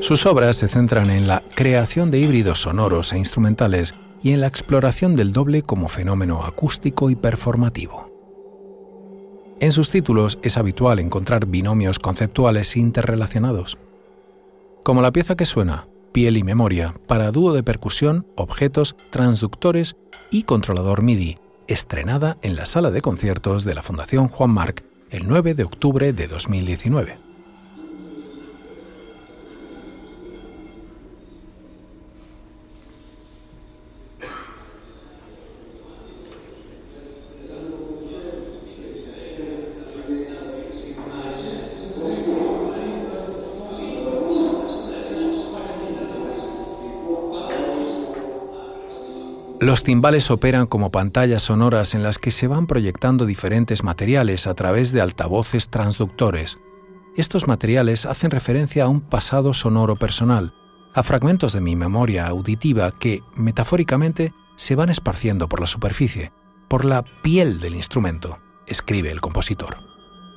Sus obras se centran en la creación de híbridos sonoros e instrumentales y en la exploración del doble como fenómeno acústico y performativo. En sus títulos es habitual encontrar binomios conceptuales interrelacionados, como la pieza que suena, Piel y Memoria, para dúo de percusión, objetos, transductores y controlador MIDI, estrenada en la sala de conciertos de la Fundación Juan Marc el 9 de octubre de 2019. Los timbales operan como pantallas sonoras en las que se van proyectando diferentes materiales a través de altavoces transductores. Estos materiales hacen referencia a un pasado sonoro personal, a fragmentos de mi memoria auditiva que, metafóricamente, se van esparciendo por la superficie, por la piel del instrumento, escribe el compositor.